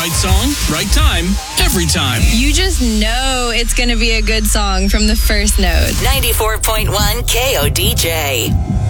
Right song, right time, every time. You just know it's going to be a good song from the first note. 94.1 KODJ.